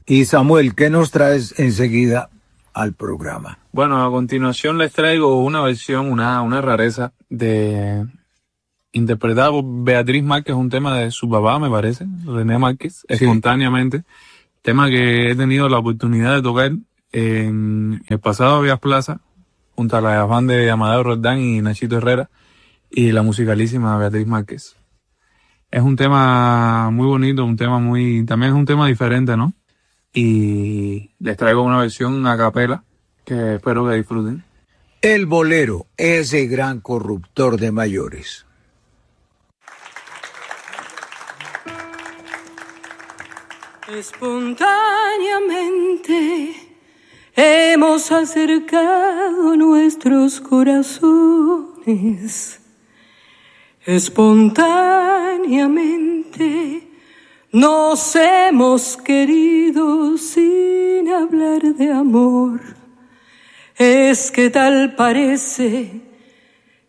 Y Samuel, ¿qué nos traes enseguida al programa? Bueno, a continuación les traigo una versión, una rareza interpretada por Beatriz Márquez, un tema de su papá, me parece, René Márquez, espontáneamente. Tema que he tenido la oportunidad de tocar en el pasado Vías Plaza, junto a la band de Amadeo Roldán y Nachito Herrera, y la musicalísima Beatriz Márquez. Es un tema muy bonito, también es un tema diferente, ¿no? Y les traigo una versión a capela que espero que disfruten. El bolero, ese gran corruptor de mayores. Espontáneamente hemos acercado nuestros corazones. Espontáneamente nos hemos querido sin hablar de amor. Es que tal parece